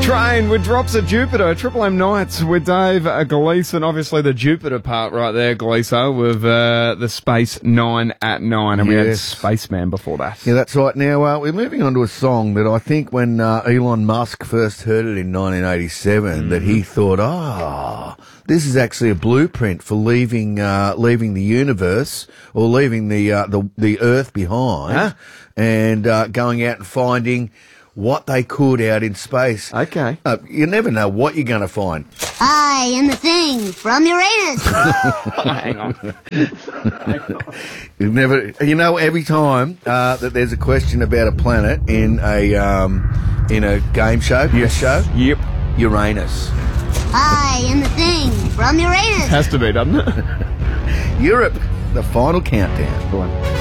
Train with Drops of Jupiter, Triple M Nights with Dave Gleeson. Obviously the Jupiter part right there, Gleeso, with the Space 9 at 9. And we had Spaceman before that. Yeah, that's right. Now, we're moving on to a song that I think when Elon Musk first heard it in 1987, that he thought, this is actually a blueprint for leaving the universe or leaving the Earth behind and going out and finding what they could out in space. Okay. You never know what you're going to find. I am the thing from Uranus. Hang on. You've never, every time that there's a question about a planet in a game show, Yep. Uranus. I am the thing from Uranus. Has to be, doesn't it? Europe, the final countdown. Go on.